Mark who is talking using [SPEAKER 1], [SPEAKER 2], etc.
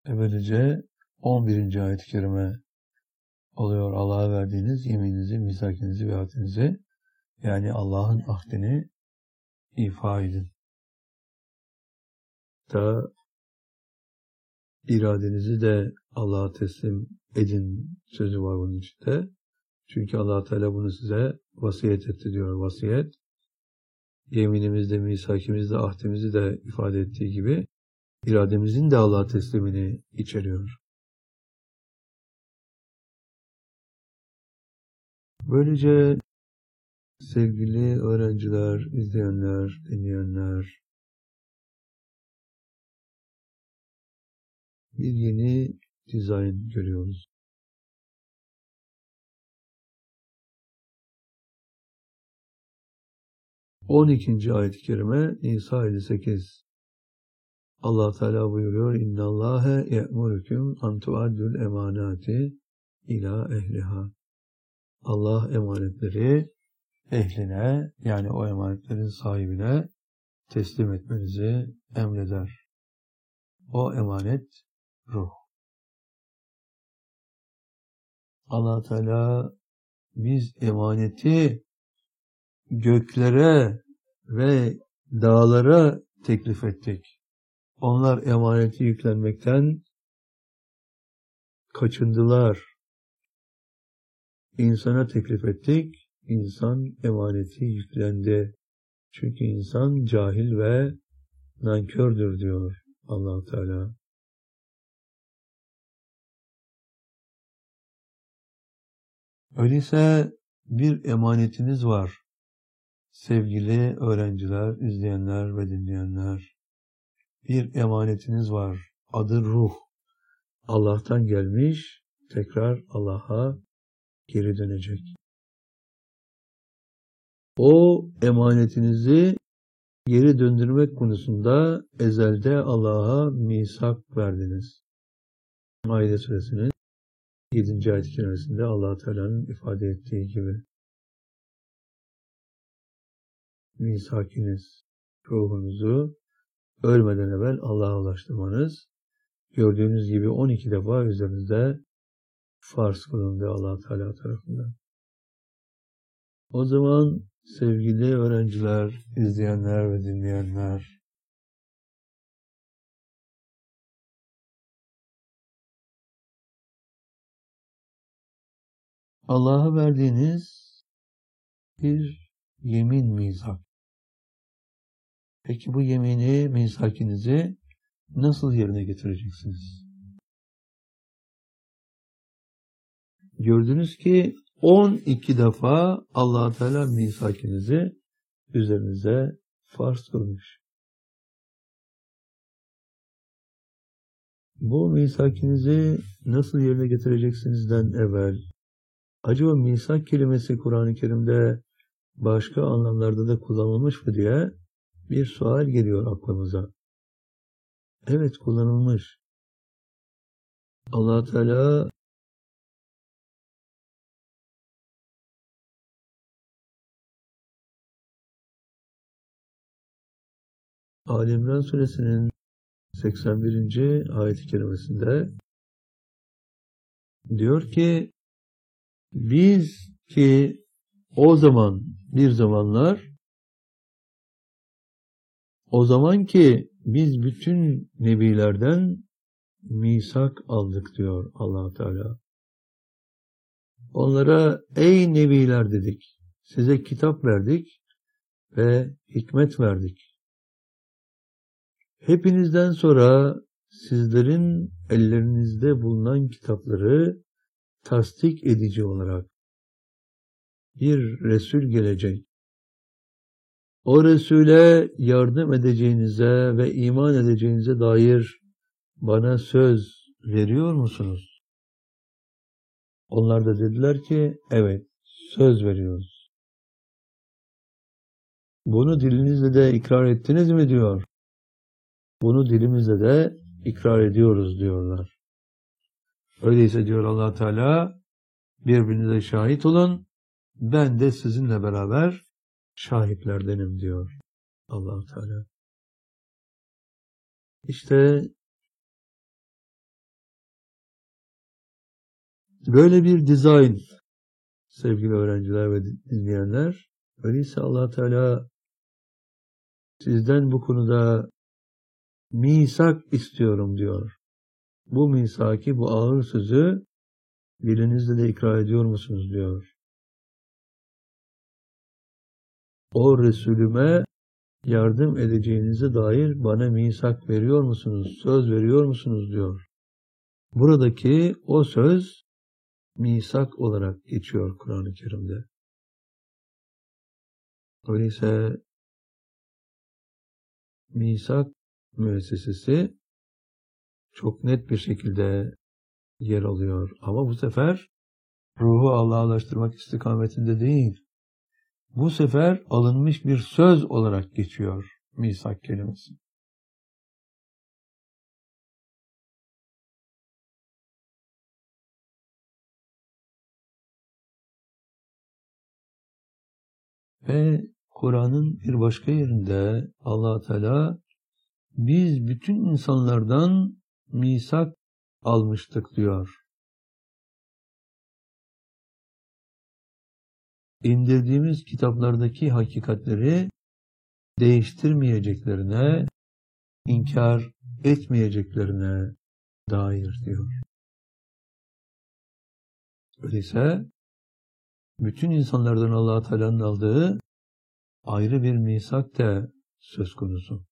[SPEAKER 1] Böylece 11. ayet-i kerime oluyor. Allah'a verdiğiniz yemininizi, misakinizi ve ahdinizi, yani Allah'ın ahdini ifa edin. Da iradenizi de Allah'a teslim edin sözü var bunun içinde. Çünkü Allah Teala bunu size vasiyet etti diyor. Vasiyet, yeminimizde, misakimizde, ahdimizi de ifade ettiği gibi irademizin de Allah'a teslimini içeriyor. Böylece sevgili öğrenciler, izleyenler, dinleyenler, bir yeni dizayn görüyoruz. On ayet-i kerime Nisa 58. Allah Teala buyuruyor: İnnallâhe ye'murukum an tuaddul emanati ila ehliha. Allah emanetleri ehline, yani o emanetlerin sahibine teslim etmenizi emreder. O emanet ruh. Allah Teala biz emaneti göklere ve dağlara teklif ettik. Onlar emaneti yüklenmekten kaçındılar. İnsana teklif ettik. İnsan emaneti yüklendi. Çünkü insan cahil ve nankördür diyor Allah Teala. Öyleyse bir emanetiniz var. Sevgili öğrenciler, izleyenler ve dinleyenler. Bir emanetiniz var. Adı ruh. Allah'tan gelmiş, tekrar Allah'a geri dönecek. O emanetinizi geri döndürmek konusunda ezelde Allah'a misak verdiniz. Maide suresinin 7. ayet-i kerimesinde Allah Teala'nın ifade ettiği gibi. Misakiniz, ruhunuzu ölmeden evvel Allah'a ulaştırmanız, gördüğünüz gibi 12 defa üzerinizde farz kılındı Allah Teala tarafından. O zaman sevgili öğrenciler, izleyenler ve dinleyenler, Allah'a verdiğiniz bir yemin misak. Peki bu yemini, misakinizi nasıl yerine getireceksiniz? Gördünüz ki 12 defa Allah Teala misakinizi üzerinize farz kılmış. Bu misakinizi nasıl yerine getireceksinizden evvel, acaba misak kelimesi Kur'an-ı Kerim'de başka anlamlarda da kullanılmış mı diye bir sual geliyor aklımıza. Evet, kullanılmış. Allah Teala Ali İmran suresinin 81. ayet-i kerimesinde diyor ki, biz ki o zaman bir zamanlar, o zaman ki biz bütün nebilerden misak aldık diyor Allah Teala. Onlara ey nebiler dedik, size kitap verdik ve hikmet verdik. Hepinizden sonra sizlerin ellerinizde bulunan kitapları tasdik edici olarak bir Resul gelecek. O Resul'e yardım edeceğinize ve iman edeceğinize dair bana söz veriyor musunuz? Onlar da dediler ki evet, söz veriyoruz. Bunu dilinizle de ikrar ettiniz mi diyor. Bunu dilimizle de ikrar ediyoruz diyorlar. Öyleyse diyor Allah Teala, birbirinize şahit olun, ben de sizinle beraber şahitlerdenim diyor Allah Teala. İşte Böyle bir dizayn sevgili öğrenciler ve dinleyenler. Öyleyse Allah Teala sizden bu konuda misak istiyorum diyor. Bu misaki, bu ağır sözü dilinizle de ikrar ediyor musunuz diyor. O Resulüme yardım edeceğinize dair bana misak veriyor musunuz, söz veriyor musunuz diyor. Buradaki o söz misak olarak geçiyor Kur'an-ı Kerim'de. Öyleyse misak müessesesi çok net bir şekilde yer alıyor. Ama bu sefer ruhu Allah'laştırmak istikametinde değil. Bu sefer alınmış bir söz olarak geçiyor misak kelimesi. Ve Kur'an'ın bir başka yerinde Allah Teala biz bütün insanlardan misak almıştık diyor. İndirdiğimiz kitaplardaki hakikatleri değiştirmeyeceklerine, inkar etmeyeceklerine dair diyor. Öyleyse bütün insanlardan Allah Teala'nın aldığı ayrı bir misak da söz konusu.